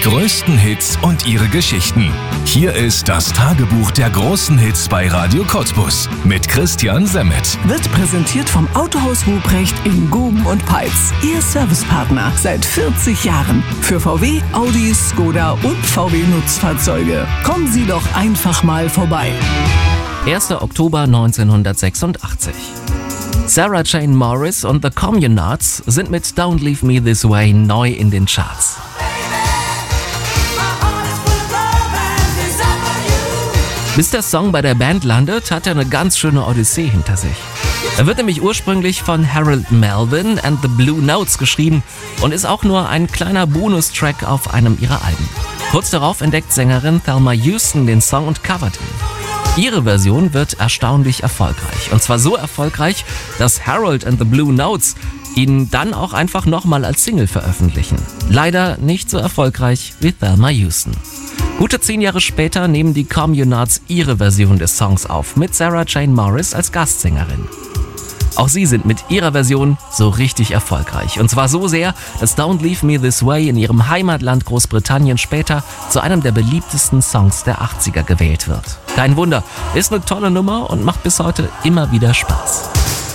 größten Hits und ihre Geschichten. Hier ist das Tagebuch der großen Hits bei Radio Cottbus mit Christian Semmet. Wird präsentiert vom Autohaus Ruprecht in Guben und Peitz. Ihr Servicepartner seit 40 Jahren. Für VW, Audi, Skoda und VW Nutzfahrzeuge. Kommen Sie doch einfach mal vorbei. 1. Oktober 1986. Sarah Jane Morris und The Communards sind mit Don't Leave Me This Way neu in den Charts. Bis der Song bei der Band landet, hat er eine ganz schöne Odyssee hinter sich. Er wird nämlich ursprünglich von Harold Melvin and the Blue Notes geschrieben und ist auch nur ein kleiner Bonustrack auf einem ihrer Alben. Kurz darauf entdeckt Sängerin Thelma Houston den Song und covert ihn. Ihre Version wird erstaunlich erfolgreich. Und zwar so erfolgreich, dass Harold and the Blue Notes ihn dann auch einfach nochmal als Single veröffentlichen. Leider nicht so erfolgreich wie Thelma Houston. Gute 10 Jahre später nehmen die Communards ihre Version des Songs auf, mit Sarah Jane Morris als Gastsängerin. Auch sie sind mit ihrer Version so richtig erfolgreich. Und zwar so sehr, dass Don't Leave Me This Way in ihrem Heimatland Großbritannien später zu einem der beliebtesten Songs der 80er gewählt wird. Kein Wunder, ist eine tolle Nummer und macht bis heute immer wieder Spaß.